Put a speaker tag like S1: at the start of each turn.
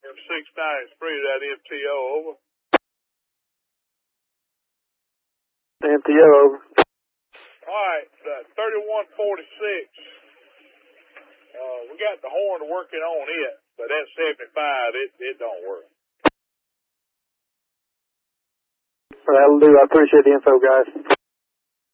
S1: 693, that MTO, over.
S2: MTO, over.
S1: Alright, 3146. We got the horn working on it, but that 75, it don't work.
S2: That'll do. I appreciate the info, guys.